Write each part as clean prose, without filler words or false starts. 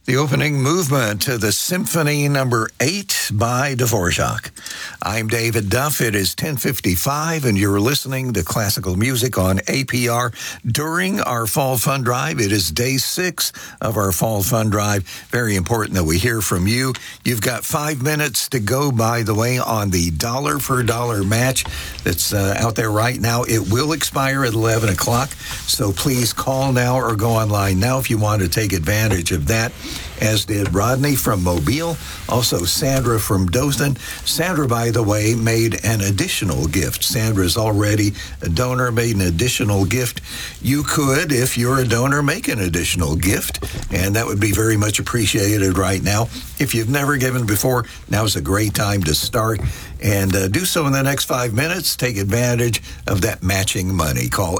The opening movement to the Symphony Number 8 by Dvorak. I'm David Duff. It is 10:55, and you're listening to classical music on APR during our Fall Fund Drive. It is day 6 of our Fall Fund Drive. Very important that we hear from you. You've got 5 minutes to go, by the way, on the dollar for dollar match that's out there right now. It will expire at 11 o'clock, so please call now or go online now if you want to take advantage of that, as did Rodney from Mobile, also Sandra from Dothan. Sandra, by the way, made an additional gift. Sandra's already a donor, made an additional gift. You could, if you're a donor, make an additional gift, and that would be very much appreciated right now. If you've never given before, now's a great time to start, and do so in the next 5 minutes. Take advantage of that matching money. Call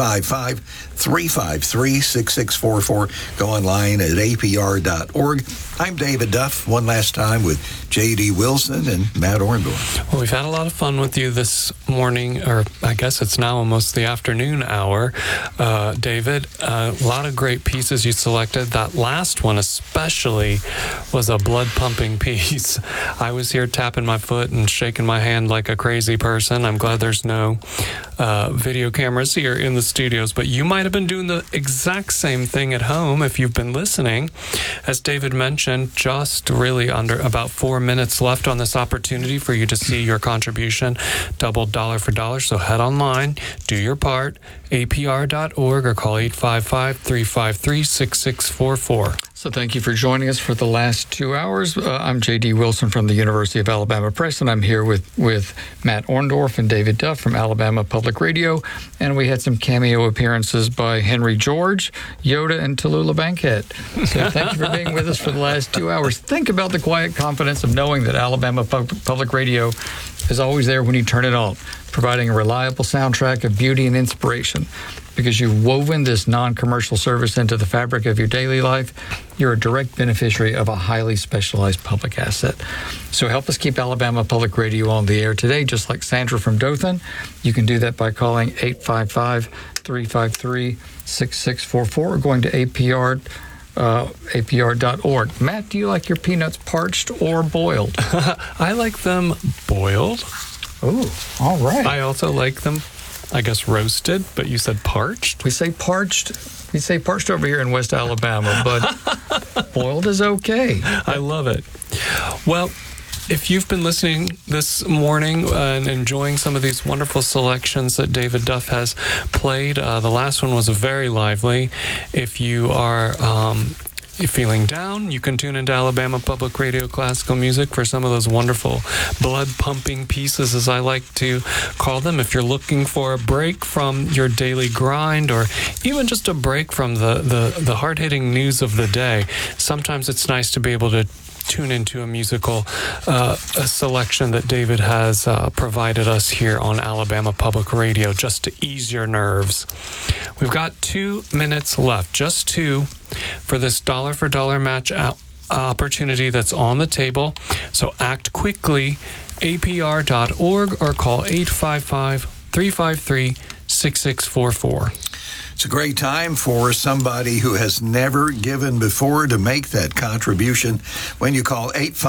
855-353-6644. Go online at apr.org. I'm David Duff, one last time with J.D. Wilson and Matt Orndorff. Well, we've had a lot of fun with you this morning, or I guess it's now almost the afternoon hour. David, a lot of great pieces you selected. That last one especially was a blood-pumping piece. I was here tapping my foot and shaking my hand like a crazy person. I'm glad there's no video cameras here in the studios, but you might have been doing the exact same thing at home if you've been listening. As David mentioned, just really under about 4 minutes left on this opportunity for you to see your contribution doubled dollar for dollar. So head online, do your part, apr.org, or call 855-353-6644. So thank you for joining us for the last 2 hours. I'm J.D. Wilson from the University of Alabama Press, and I'm here with Matt Orndorff and David Duff from Alabama Public Radio. And we had some cameo appearances by Henry George, Yoda, and Tallulah Bankhead. So thank you for being with us for the last 2 hours. Think about the quiet confidence of knowing that Alabama Public Radio is always there when you turn it on, providing a reliable soundtrack of beauty and inspiration. Because you've woven this non-commercial service into the fabric of your daily life, you're a direct beneficiary of a highly specialized public asset. So help us keep Alabama Public Radio on the air today, just like Sandra from Dothan. You can do that by calling 855-353-6644 or going to apr.org. Matt, do you like your peanuts parched or boiled? I like them boiled. Oh, all right. I also like them, I guess, roasted, but you said parched? We say parched. We say parched over here in West Alabama, but boiled is okay. I love it. Well, if you've been listening this morning and enjoying some of these wonderful selections that David Duff has played, the last one was very lively. If you are feeling down, you can tune into Alabama Public Radio Classical Music for some of those wonderful blood-pumping pieces, as I like to call them. If you're looking for a break from your daily grind, or even just a break from the hard-hitting news of the day, sometimes it's nice to be able to tune into a musical a selection that David has provided us here on Alabama Public Radio, just to ease your nerves. We've got 2 minutes left, just 2, for this dollar for dollar match opportunity that's on the table. So act quickly, apr.org, or call 855-353-6644. It's a great time for somebody who has never given before to make that contribution when you call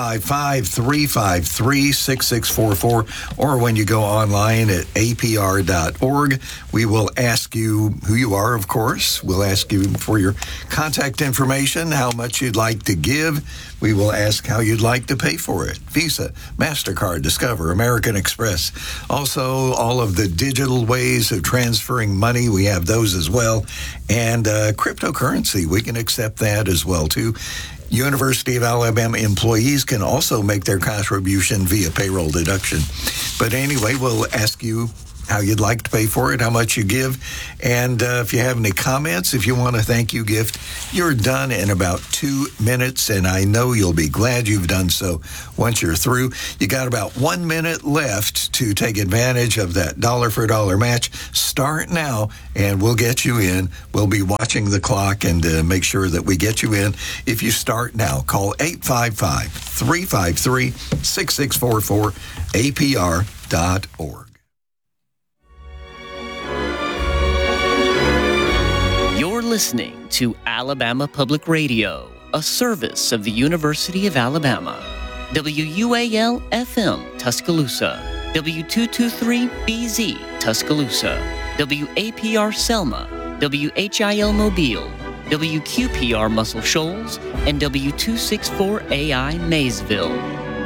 855-353-6644, or when you go online at apr.org. We will ask you who you are, of course. We'll ask you for your contact information, how much you'd like to give. We will ask how you'd like to pay for it. Visa, MasterCard, Discover, American Express. Also, all of the digital ways of transferring money, we have those as well. And cryptocurrency, we can accept that as well, too. University of Alabama employees can also make their contribution via payroll deduction. But anyway, we'll ask you how you'd like to pay for it, how much you give. And if you have any comments, if you want a thank you gift, you're done in about 2 minutes, and I know you'll be glad you've done so once you're through. You got about 1 minute left to take advantage of that dollar for dollar match. Start now, and we'll get you in. We'll be watching the clock and make sure that we get you in. If you start now, call 855-353-6644, apr.org. You're listening to Alabama Public Radio. a service of the University of Alabama. WUAL-FM, Tuscaloosa. W223BZ, Tuscaloosa. WAPR Selma. WHIL Mobile. WQPR Muscle Shoals. And W264AI Maysville.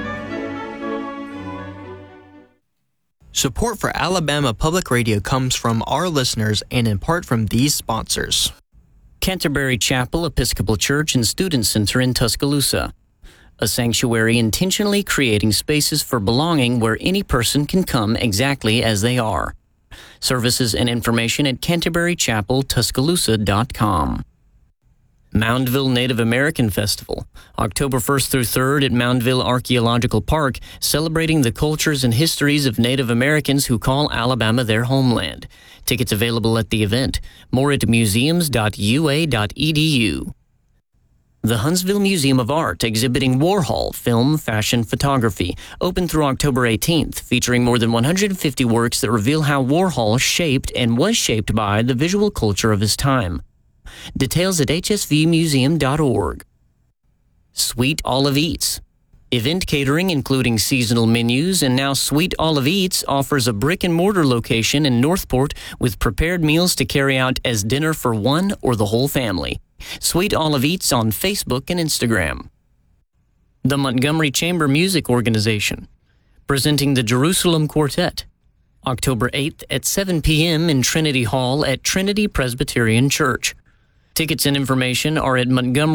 Support for Alabama Public Radio comes from our listeners and in part from these sponsors. Canterbury Chapel Episcopal Church and Student Center in Tuscaloosa. A sanctuary intentionally creating spaces for belonging where any person can come exactly as they are. Services and information at canterburychapeltuscaloosa.com. Moundville Native American Festival, October 1st through 3rd at Moundville Archaeological Park, celebrating the cultures and histories of Native Americans who call Alabama their homeland. Tickets available at the event. More at museums.ua.edu. The Huntsville Museum of Art exhibiting Warhol film, fashion, photography, open through October 18th, featuring more than 150 works that reveal how Warhol shaped and was shaped by the visual culture of his time. Details at hsvmuseum.org. Sweet Olive Eats. Event catering including seasonal menus, and now Sweet Olive Eats offers a brick-and-mortar location in Northport with prepared meals to carry out as dinner for one or the whole family. Sweet Olive Eats on Facebook and Instagram. The Montgomery Chamber Music Organization, presenting the Jerusalem Quartet, October 8th at 7 p.m. in Trinity Hall at Trinity Presbyterian Church. Tickets and information are at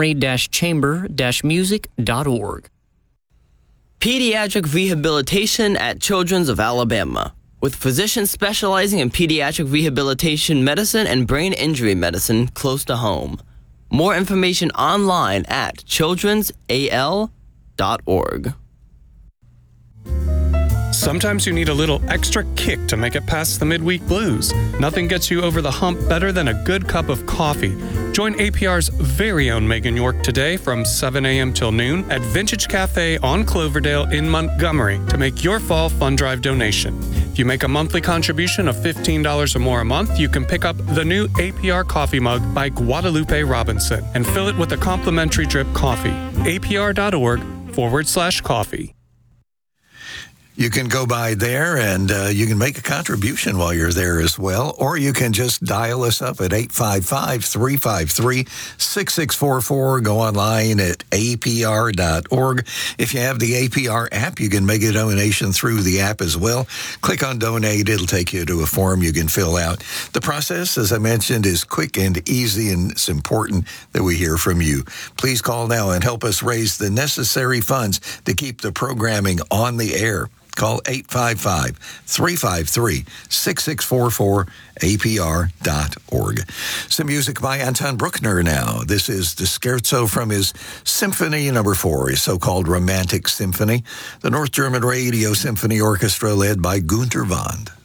montgomery-chamber-music.org. Pediatric Rehabilitation at Children's of Alabama, with physicians specializing in pediatric rehabilitation medicine and brain injury medicine close to home. More information online at childrensal.org. Sometimes you need a little extra kick to make it past the midweek blues. Nothing gets you over the hump better than a good cup of coffee. Join APR's very own Megan York today from 7 a.m. till noon at Vintage Cafe on Cloverdale in Montgomery to make your fall fund drive donation. If you make a monthly contribution of $15 or more a month, you can pick up the new APR coffee mug by Guadalupe Robinson and fill it with a complimentary drip coffee. apr.org/coffee. You can go by there and you can make a contribution while you're there as well, or you can just dial us up at 855-353-6644. Go online at apr.org. If you have the APR app, you can make a donation through the app as well. Click on donate. It'll take you to a form you can fill out. The process, as I mentioned, is quick and easy, and it's important that we hear from you. Please call now and help us raise the necessary funds to keep the programming on the air. Call 855-353-6644, apr.org. Some music by Anton Bruckner now. This is the scherzo from his Symphony No. 4, his so-called Romantic Symphony, the North German Radio Symphony Orchestra led by Günter Wand.